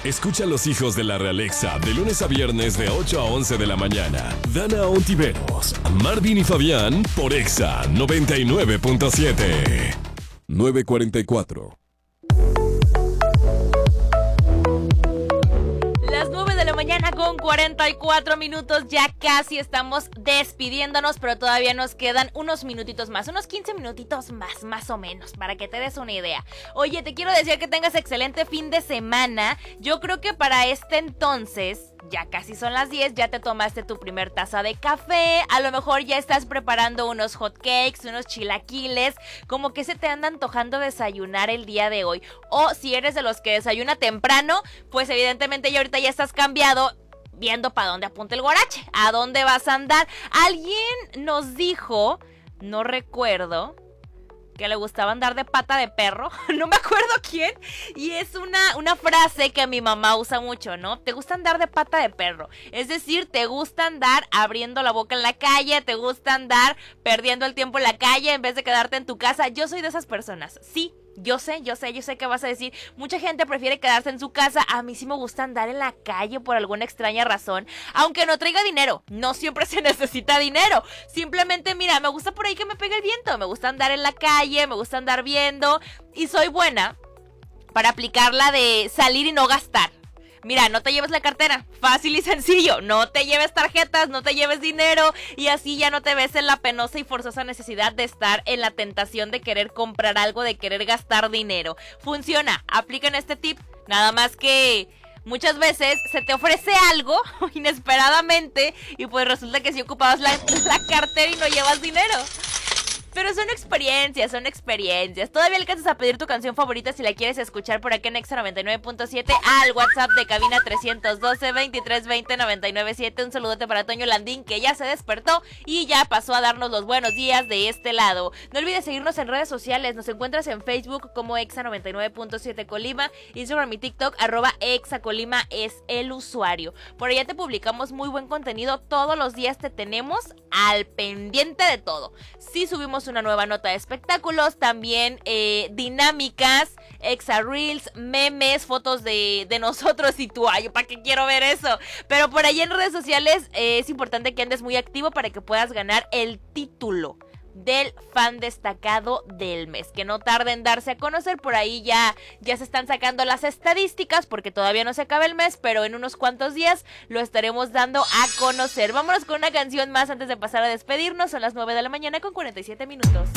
Escucha a los hijos de la Realexa de lunes a viernes de 8 a 11 de la mañana. Dana Ontiveros, Marvin y Fabián por Exa 99.7. 9:44. Las 9 de la mañana con 44 minutos, ya casi estamos despidiéndonos, pero todavía nos quedan unos minutitos más, unos 15 minutitos más o menos, para que te des una idea. Oye, te quiero decir que tengas excelente fin de semana. Yo creo que para este entonces, ya casi son las 10, ya te tomaste tu primer taza de café, a lo mejor ya estás preparando unos hot cakes, unos chilaquiles, como que se te anda antojando desayunar el día de hoy. O si eres de los que desayuna temprano, pues evidentemente ya ahorita ya estás cambiado, viendo para dónde apunta el guarache, a dónde vas a andar. Alguien nos dijo, no recuerdo, que le gustaba andar de pata de perro, no me acuerdo quién, y es una frase que mi mamá usa mucho, ¿no? Te gusta andar de pata de perro, es decir, te gusta andar abriendo la boca en la calle, te gusta andar perdiendo el tiempo en la calle en vez de quedarte en tu casa. Yo soy de esas personas, sí. Yo sé que vas a decir, mucha gente prefiere quedarse en su casa. A mí sí me gusta andar en la calle por alguna extraña razón, aunque no traiga dinero. No siempre se necesita dinero. Simplemente, mira, me gusta por ahí que me pegue el viento. Me gusta andar en la calle, me gusta andar viendo. Y soy buena para aplicar la de salir y no gastar. Mira, no te lleves la cartera, fácil y sencillo, no te lleves tarjetas, no te lleves dinero y así ya no te ves en la penosa y forzosa necesidad de estar en la tentación de querer comprar algo, de querer gastar dinero. Funciona, apliquen este tip, nada más que muchas veces se te ofrece algo inesperadamente y pues resulta que si ocupabas la cartera y no llevas dinero. Pero son experiencias. Todavía alcanzas a pedir tu canción favorita si la quieres escuchar por aquí en Exa 99.7 al WhatsApp de cabina 312-2320-997. Un saludote para Toño Landín, que ya se despertó y ya pasó a darnos los buenos días de este lado. No olvides seguirnos en redes sociales. Nos encuentras en Facebook como Exa 99.7 Colima, Instagram y TikTok @Exa Colima es el usuario. Por allá te publicamos muy buen contenido. Todos los días te tenemos al pendiente de todo. Sí subimos una nueva nota de espectáculos, también dinámicas, Exa Reels, memes, fotos de nosotros y tú, ay, ¿para qué quiero ver eso? Pero por ahí en redes sociales es importante que andes muy activo para que puedas ganar el título del fan destacado del mes, que no tarde en darse a conocer. Por ahí ya se están sacando las estadísticas porque todavía no se acaba el mes, pero en unos cuantos días lo estaremos dando a conocer. Vámonos con una canción más antes de pasar a despedirnos. Son las 9 de la mañana con 47 minutos.